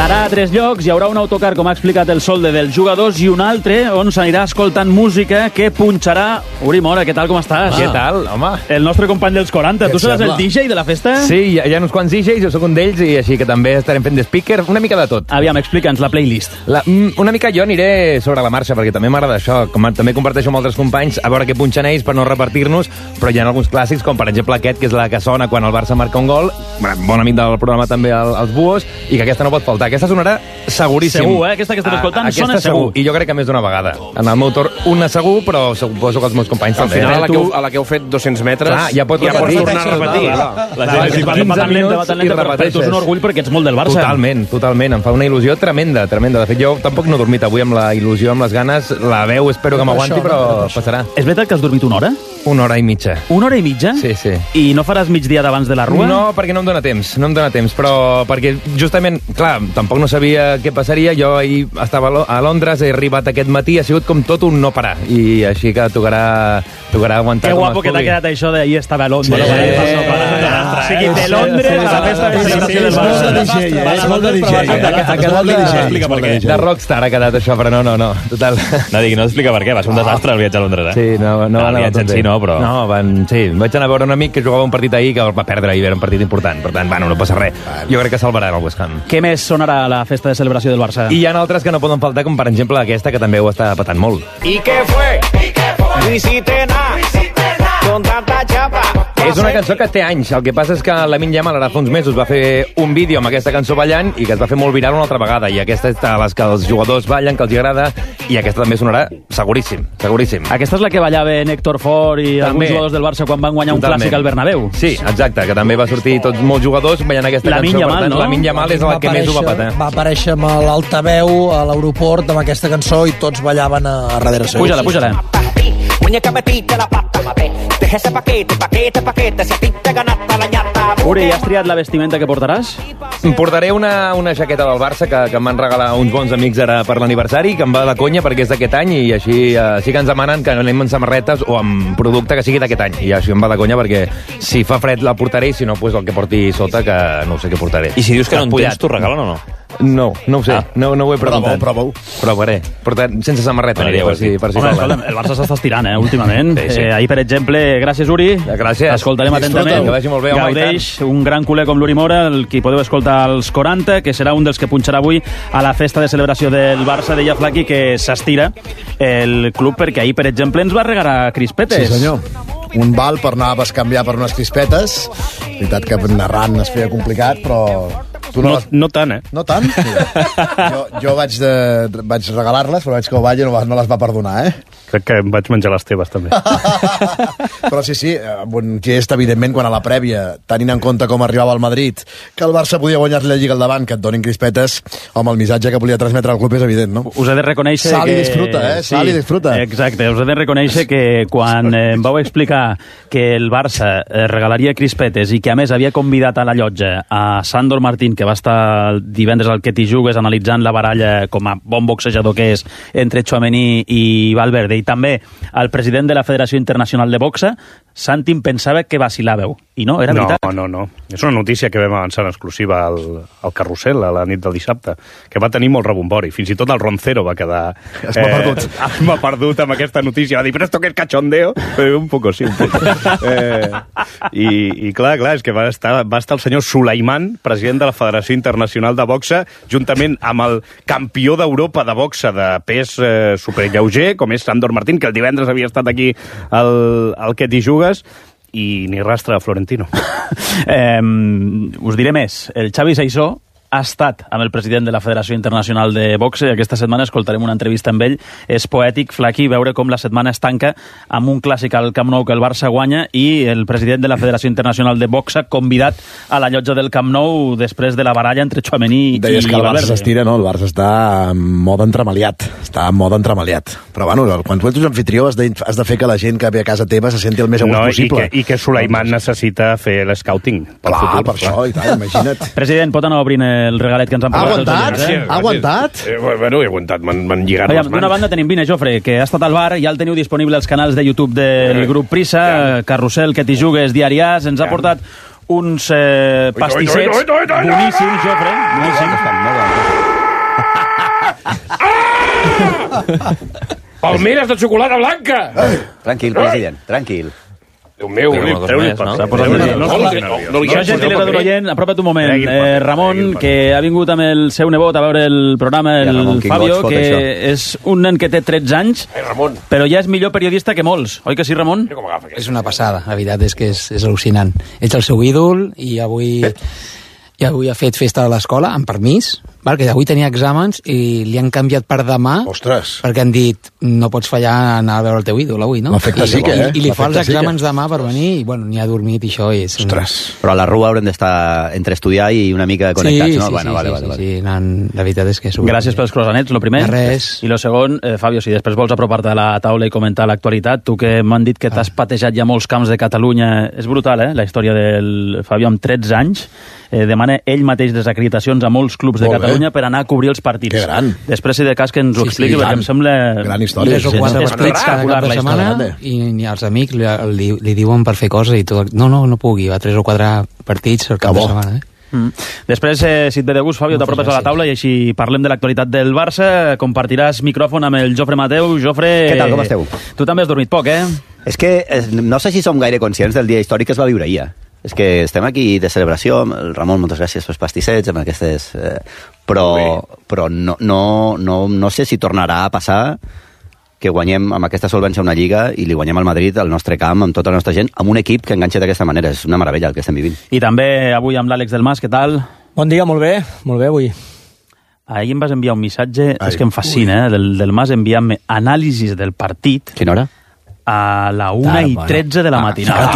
Serà a 3 llocs, hi haurà un autocar, com ha explicat el Solde, dels jugadors, i un altre on s'anirà escoltant música que punxarà... Uri Mora, què tal, com estàs? Què tal, home? El nostre company dels 40. Tu seràs el DJ de la festa? Sí, hi ha uns quants DJs, jo sóc un d'ells, i així que també estarem fent de speaker, una mica de tot. Aviam, explica'ns la playlist. Una mica jo aniré sobre la marxa, perquè també m'agrada això, també comparteixo amb altres companys, a veure què punxen ells per no repartir-nos, però hi ha alguns clàssics, com per exemple aquest, que és la que sona quan el Barça marca un gol, bon amic del programa també, els Buos, i que aquesta no pot faltar. Aquesta sonarà seguríssim. Segur, aquesta que estem escoltant sona segur. I jo crec que més d'una vegada. En el meu torn, una segur, però suposo que els meus companys també. Al final, a la que heu fet 200 metres, ja pots tornar a repetir. La gent va tan lenta, però per tu és un orgull perquè ets molt del Barça. Totalment. Em fa una il·lusió tremenda. De fet, jo tampoc no he dormit avui amb la il·lusió, amb les ganes. La veu espero que m'aguanti, però passarà. És veritat que has dormit una hora? Una hora i mitja. Una hora i mitja? Sí. I no faràs migdia d'abans de la rua? No, perquè no em dóna temps, però perquè justament, clar, tampoc no sabia què passaria. Jo ahir estava a Londres, he arribat aquest matí, ha sigut com tot un no parar, i així que tocarà aguantar. Que guapo que t'ha quedat això d'ahir estava a Londres. O sigui, de Londres a la festa de celebració del Barça. És molt de DJ. De rockstar ha quedat això, però no. Total. No explica per què, va ser un desastre el viatge a Londres, Sí, no el viatge en si no, però... No, vaig anar a veure un amic que jugava un partit ahir que el va perdre ahir, era un partit important, per tant, no passa res. Jo crec que salvaran el West Ham. Què més sonarà a la festa de celebració del Barça? I hi ha altres que no poden faltar, com per exemple aquesta, que també ho està patant molt. I què fue? No hiciste nada. Con tanta chapa. És una cançó que té anys. El que passa és que Lamine Yamal ara fa uns mesos va fer un vídeo amb aquesta cançó ballant i que es va fer molt viral una altra vegada. I aquesta és les que els jugadors ballen, que els agrada, i aquesta també sonarà seguríssim. Aquesta és la que ballaven Héctor Fort i alguns jugadors del Barça quan van guanyar un clàssic al Bernabéu. Sí, exacte, que també va sortir tots molts jugadors ballant aquesta cançó. Yamal, no? Lamine Yamal és el que més ho va patar. Va aparèixer amb l'altaveu a l'aeroport amb aquesta cançó i tots ballaven a darrere seu. Puja-la. Muñeca, metiste la pata, mate. Deja ese paquete, si a ti te ganaste la ñata. Uri, has triat la vestimenta que portaràs? Em portaré una jaqueta del Barça que em van regalar uns bons amics ara per l'aniversari, que em va de conya perquè és d'aquest any, i així sí que ens demanen que anem amb samarretes o amb producte que sigui d'aquest any, i així em va de conya perquè si fa fred la portaré, i si no, pues el que porti sota, que no sé què portarà. I si dius que no en tens, t'ho regalen o no? No ho sé, no ho he preguntat. Prova-ho. Provaré. Sense samarreta, per si Home, el Barça s'està estirant, últimament. Sí. Ahir, per exemple, gràcies, Uri. Gràcies. Escoltarem atentament. Que vagi molt bé, home, Gaudeix, un gran culer com l'Uri Mora, el qui podeu escoltar als 40, que serà un dels que punxarà avui a la festa de celebració del Barça. Deia Flaqui que s'estira el club perquè ahir, per exemple, ens va regalar crispetes. Sí, senyor. Un val per anar a bescanviar per unes crispetes. Veritat que narrant es feia complicat, però... No tant, No tant? Jo vaig regalar-les, però veig que el Valle no les va perdonar, Crec que em vaig menjar les teves, també. Però sí, un gest, evidentment, quan a la prèvia, tenint en compte com arribava el Madrid, que el Barça podia guanyar la Lliga al davant, que et donin crispetes, home, el missatge que volia transmetre al club és evident, no? Us he de reconèixer Sal i disfruta, Sal i disfruta. Exacte, us he de reconèixer que quan em vau explicar que el Barça regalaria crispetes i que, a més, havia convidat a la llotja a Sandor Martín, que va estar divendres al Que t'hi jugues analitzant la baralla com a bon boxejador que és entre Tchouaméni i Valverde, i també el president de la Federació Internacional de Boxa, Santi em pensava que vacilàveu, i no, era veritat. No. És una notícia que vam avançar en exclusiva al Carrusel a la nit del dissabte, que va tenir molt rebombori. Fins i tot el Roncero va quedar... M'ha perdut amb aquesta notícia. Va dir, però esto que és cachondeo? Un poco, sí, un poco. I clar, és que va estar el senyor Sulaiman, president de la Federació Internacional de Boxa, juntament amb el campió d'Europa de boxa de pes superlleuger, com és Sandor Martín, que el divendres havia estat aquí al Que t'hi jugues, i ni rastre de Florentino. Us diré més. El Xavi Saissó ha estat amb el president de la Federació Internacional de Boxe. Aquesta setmana escoltarem una entrevista amb ell. És poètic, Flaqui, veure com la setmana es tanca amb un clàssic al Camp Nou que el Barça guanya i el president de la Federació Internacional de Boxa convidat a la llotja del Camp Nou després de la baralla entre Tchouaméni i Valverde. Deies que el Barça s'estira, no? El Barça està en mode entremaliat. Però, bueno, quan tu ets un anfitrió has de fer que la gent que ve a casa teva se senti el més a gust possible. I que Sulaiman necessita fer l'escouting pel futur. Per això, i tant, imagina't. President, pot anar obrint el regalet que ens han portat. Ha aguantat? Bueno, he aguantat, m'han lligat les mans. D'una banda tenim Vine Jofre, que ha estat al bar, ja el teniu disponible als canals de YouTube del grup Prisa, Carrusel, Que t'hi jugues, Diari As, ens ha portat uns pastissets boníssims, Jofre, boníssims. Palmeres de xocolata blanca! Tranquil, president, tranquil. Déu meu, Això, gentilesa d'un oient, apropa't un moment. Ramon, que ha vingut amb el seu nebot a veure el programa, el Fabio, que és un nen que té 13 anys, però ja és millor periodista que molts. Oi que sí, Ramon? És una passada, la veritat és que és al·lucinant. Ets el seu ídol i avui ha fet festa a l'escola, amb permís, que avui tenia exàmens i li han canviat per demà. Ostres. Perquè han dit, no pots fallar a anar a veure el teu ídol avui, no? L'efecte sí que, I li fa els exàmens demà per venir i, bueno, ni ha dormit i això és... Ostres. Però a la rua haurem d'estar entre estudiar i una mica connectats, no? Bueno, vale. La veritat és que... Gràcies pels croissants, lo primer. Res. I lo segon, Fabio, si després vols apropar-te a la taula i comentar l'actualitat, tu que m'han dit que t'has patejat ja molts camps de Catalunya, és brutal, la història del Fabio amb 13 anys, demana ell mateix les acreditacions a molts clubs de Catalunya per anar a cobrir els partits. Que gran. Després, si de cas, que ens ho expliqui, perquè em sembla... Gran història. 3 o 4 partits cada cap de setmana i els amics li diuen per fer coses i tot. No pugui, va 3 o 4 partits al cap de setmana, Després, si et ve de gust, Fabio, t'apropes a la taula i així parlem de l'actualitat del Barça. Compartiràs micròfon amb el Jofre Mateu. Jofre... Què tal, com esteu? Tu també has dormit poc, És que no sé si som gaire conscients del dia històric que es va viure ahir. És que estem aquí de celebració, el Ramon, moltes gràcies pels pastissets, amb aquestes... Però no sé si tornarà a passar que guanyem amb aquesta solvència una lliga i li guanyem al Madrid al nostre camp, amb tota la nostra gent, amb un equip que enganxa d'aquesta manera. És una meravella el que estem vivint. I també avui amb l'Àlex del Mas, què tal? Bon dia, molt bé avui. Ahir em vas enviar un missatge, és que em fascina, del Mas enviant-me anàlisis del partit. Quina hora? A la 1:13 de la matinada.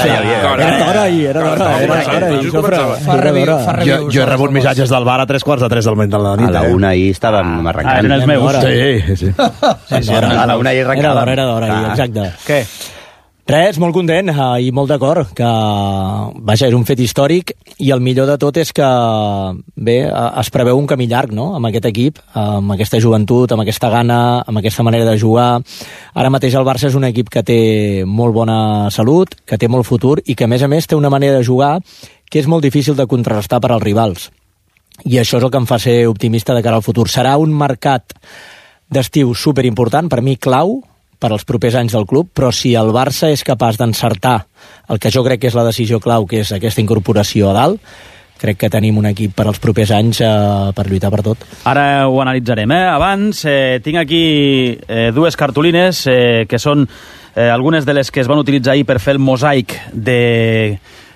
Jo he rebut missatges del bar a 2:45 de la nit. A la 1 ahir estàvem arrencant. Eren els meus. Sí. A la 1 ahir arrencàvem. Era d'hora, exacte. Què? Res, molt content i molt d'acord que, vaja, és un fet històric i el millor de tot és que, bé, es preveu un camí llarg, no?, amb aquest equip, amb aquesta joventut, amb aquesta gana, amb aquesta manera de jugar. Ara mateix el Barça és un equip que té molt bona salut, que té molt futur i que, a més, té una manera de jugar que és molt difícil de contrarrestar per als rivals. I això és el que em fa ser optimista de cara al futur. Serà un mercat d'estiu superimportant, per mi clau, per als propers anys del club, però si el Barça és capaç d'encertar el que jo crec que és la decisió clau, que és aquesta incorporació a dalt, crec que tenim un equip per als propers anys per lluitar per tot. Ara ho analitzarem. Abans, tinc aquí dues cartolines que són algunes de les que es van utilitzar ahir per fer el mosaic de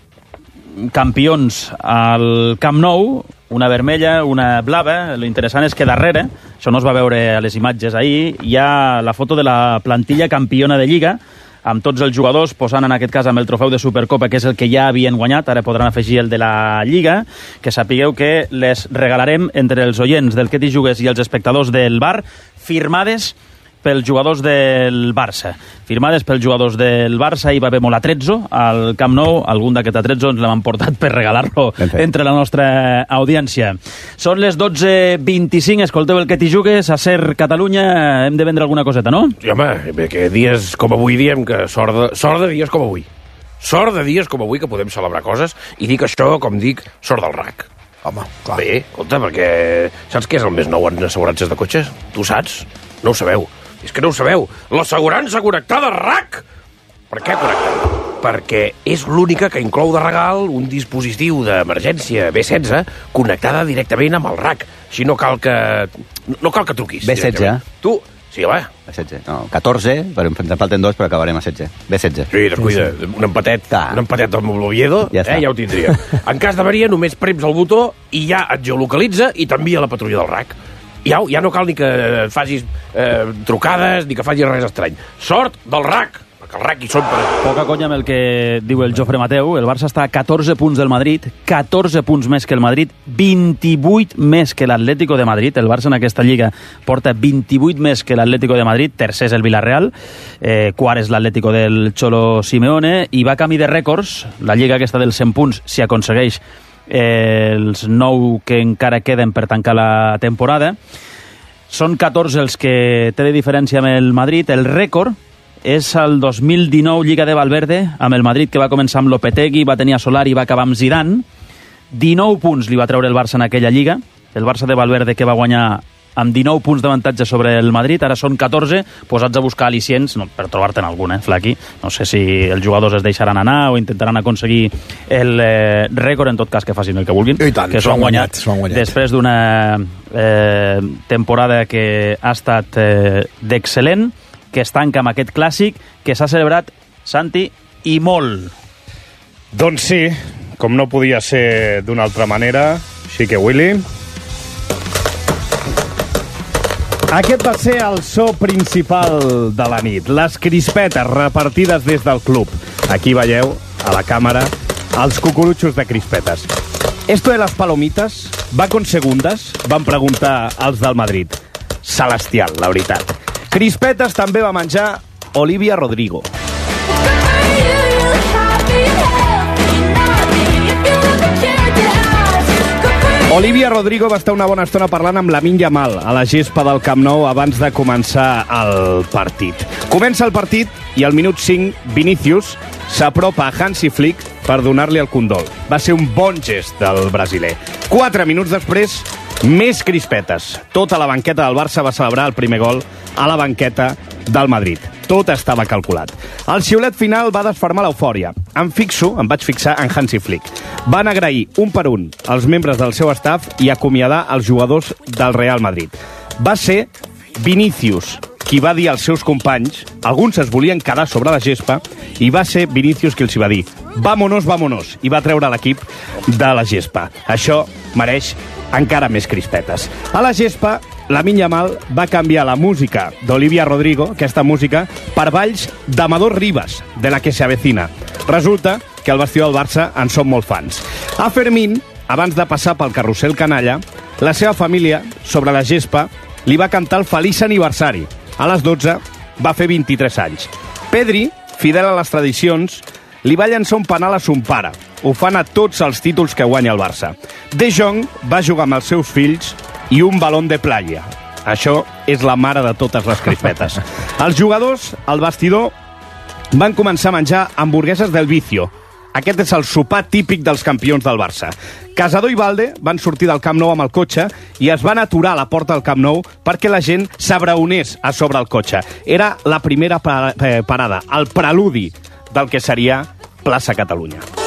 campions al Camp Nou, una vermella, una blava. L'interessant és que darrere, això no es va veure a les imatges ahir, hi ha la foto de la plantilla campiona de Lliga, amb tots els jugadors posant en aquest cas amb el trofeu de Supercopa, que és el que ja havien guanyat. Ara podran afegir el de la Lliga, que sapigueu que les regalarem entre els oients del Que t'hi jugues i els espectadors del bar, firmades pels jugadors del Barça. Firmades pels jugadors del Barça. Hi va haver molt atrezzo al Camp Nou. Algun d'aquest atrezzo ens l'hem portat per regalar-lo entre la nostra audiència. Són les 12:25. Escolteu el Que t'hi jugues. A Ser Catalunya hem de vendre alguna coseta, no? Sí, home, que dies com avui diem que sort de dies com avui. Sort de dies com avui que podem celebrar coses i dic això, com dic, sort del RAC. Home, clar. Bé, escolta, perquè saps què és el més nou en assegurances de cotxes? Tu saps? No ho sabeu. És que no ho sabeu. L'assegurança connectada RAC! Per què connectada? Perquè és l'única que inclou de regal un dispositiu d'emergència B16 connectada directament amb el RAC. Així no cal que truquis. B16? Tu, sí, home. B16, no, 14, però ens falten 2, però acabarem a 16. B16. Sí, descuida, un empatet amb l'Oviedo, ja ho tindria. En cas d'avaria, només prems el botó i ja et geolocalitza i t'envia la patrulla del RAC. Ja no cal ni que facis trucades ni que facis res estrany. Sort del RAC, perquè el RAC hi són per... Poca conya amb el que diu el Jofre Mateu. El Barça està a 14 punts del Madrid, 14 punts més que el Madrid, 28 més que l'Atlético de Madrid. El Barça en aquesta lliga porta 28 més que l'Atlético de Madrid. Tercer és el Villarreal, quart és l'Atlético del Cholo Simeone, i va camí de rècords. La lliga aquesta dels 100 punts, si aconsegueix els 9 que encara queden per tancar la temporada. Són 14 els que té de diferència amb el Madrid. El rècord és el 2019 Lliga de Valverde, amb el Madrid, que va començar amb Lopetegui, va tenir a Solari i va acabar amb Zidane. 19 punts li va treure el Barça en aquella lliga. el Barça de Valverde, que va guanyar amb 19 punts d'avantatge sobre el Madrid, ara són 14, posats a buscar al·licients, no, per trobar-te'n algun, Flaqui. No sé si els jugadors es deixaran anar o intentaran aconseguir el rècord, en tot cas que facin el que vulguin. I tant, que s'ho han guanyat. Després d'una temporada que ha estat d'excel·lent, que es tanca amb aquest clàssic, que s'ha celebrat, Santi, i molt. Doncs sí, com no podia ser d'una altra manera, així que Willy... Aquest va ser el so principal de la nit. Les crispetes repartides des del club. Aquí veieu, a la càmera, els cucurutxos de crispetes. ¿Esto de las palomitas va con segundas? Van preguntar els del Madrid. Celestial, la veritat. Crispetes també va menjar Olivia Rodrigo. Olivia Rodrigo va estar una bona estona parlant amb Lamine Yamal a la gespa del Camp Nou abans de començar el partit. Comença el partit i al minut 5 Vinícius s'apropa a Hansi Flick per donar-li el condol. Va ser un bon gest del brasiler. 4 minuts després, més crispetes. Tota la banqueta del Barça va celebrar el primer gol a la banqueta del Madrid. Tot estava calculat. El xiulet final va desfermar l'eufòria. Em vaig fixar en Hansi Flick. Van agrair un per un als membres del seu staff i acomiadar els jugadors del Real Madrid. Va ser Vinícius qui va dir als seus companys, alguns es volien quedar sobre la gespa, i va ser Vinícius qui els va dir «Vámonos, vámonos», i va treure l'equip de la gespa. Això mereix encara més crispetes. A la gespa, Lamine Yamal va canviar la música d'Olivia Rodrigo, aquesta música, per balls d'Amador Rivas, de la que se avecina. Resulta que al vestidor del Barça en són molt fans. A Fermín, abans de passar pel carrusel canalla, la seva família, sobre la gespa, li va cantar el feliç aniversari. A les 12 va fer 23 anys. Pedri, fidel a les tradicions, li va llançar un penal a son pare. Ho fan a tots els títols que guanya el Barça. De Jong va jugar amb els seus fills i un balón de playa. Això és la mare de totes les crispetes. Els jugadors, al vestidor, van començar a menjar hamburgueses del Vicio. Aquest és el sopar típic dels campions del Barça. Casador i Valde van sortir del Camp Nou amb el cotxe i es van aturar a la porta del Camp Nou perquè la gent s'abraonés a sobre el cotxe. Era la primera parada, el preludi del que seria Plaça Catalunya.